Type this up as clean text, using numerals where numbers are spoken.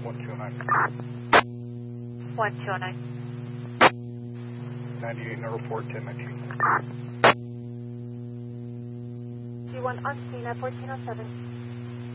1209. 1209. 98 number 41019. G1 on scene at 1407.